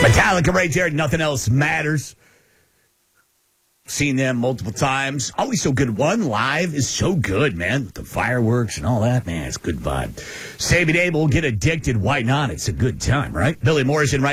Metallica right there. Nothing else matters. Seen them multiple times. Always so good. One live is so good, man. The fireworks and all that, man, it's a good vibe. Saving Abel, get addicted. Why not? It's a good time, right? Billy Morrison right